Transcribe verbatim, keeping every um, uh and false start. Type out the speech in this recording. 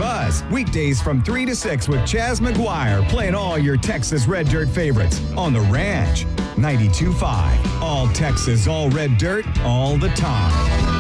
Buzz, weekdays from three to six with Chaz McGuire playing all your Texas Red Dirt favorites on The Ranch. ninety-two point five, all Texas, all Red Dirt, all the time.